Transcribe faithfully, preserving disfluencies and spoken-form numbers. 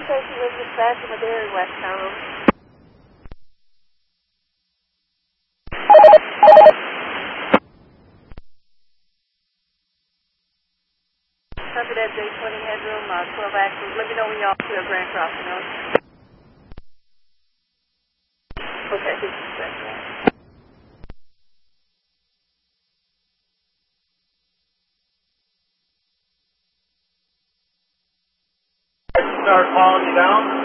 Tracy was dispatched from a dairy west town. Copy that, J twenty headroom, uh, twelve axis. Let me know when y'all clear Grand Crossing, okay? Okay, this is correct. Start calling you down.